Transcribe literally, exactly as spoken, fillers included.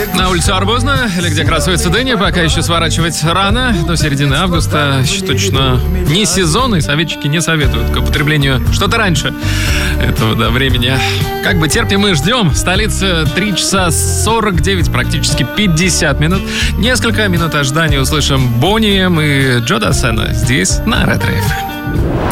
На улице Арбузная, или где красуется дыня, пока еще сворачивать рано. До середины августа еще точно не сезон, и советчики не советуют к употреблению что-то раньше этого да, времени. Как бы терпим и ждем. Столица три часа сорок девять, практически пятьдесят минут. Несколько минут ожидания услышим Бонни Эм и Джо Дассена здесь на Ретро эф эм.